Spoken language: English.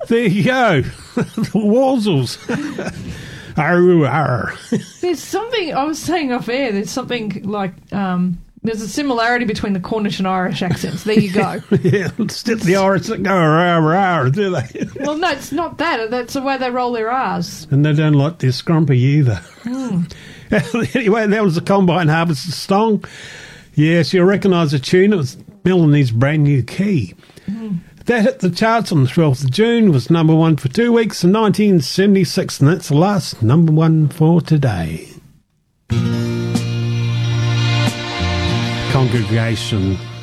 There you go. The Walsals. Arr, arr. There's something, I was saying off air, there's something like, there's a similarity between the Cornish and Irish accents. There you go. Yeah, it's just the Irish that go rah, rah, do they? Well, no, it's not that. That's the way they roll their R's. And they don't like their scrumpy either. Anyway, that was the Combine Harvest song. Yes, you'll recognise the tune. It was Melanie's brand new key. That hit the charts on the 12th of June, was number one for 2 weeks in 1976, and that's the last number one for today. Congregation